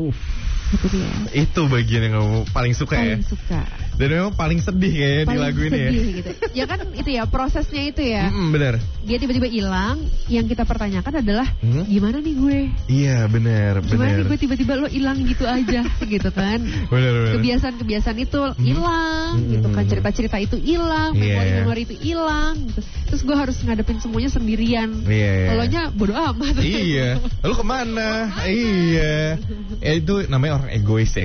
Itu dia. Itu bagian yang kamu paling suka ya? Paling suka. Dan memang paling sedih kayaknya di lagu ini ya? Paling sedih gitu. Ya kan itu ya, prosesnya itu ya. Bener. Dia tiba-tiba hilang, yang kita pertanyakan adalah gimana nih gue? Iya bener. Gimana nih gue tiba-tiba lo hilang gitu aja gitu kan? Bener. Kebiasaan-kebiasaan itu hilang gitu kan, cerita-cerita itu hilang, memori-memori itu hilang gitu. Terus gue harus ngadepin semuanya sendirian. Elonya bodo amat. Iya. Lalu kemana? Iya. Itu namanya orang egois ya.